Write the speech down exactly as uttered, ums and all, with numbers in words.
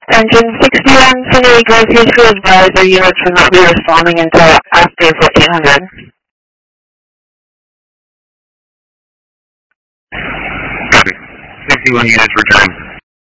Engine sixty-one, San Diego, please be advised the units will not be responding until after fourteen hundred. Copy. sixty-one units return.